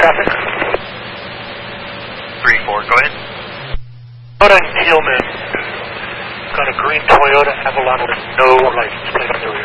traffic. 3-4, go ahead. Toyota Hillman. Got a green Toyota Avalon with no license plate on the rear.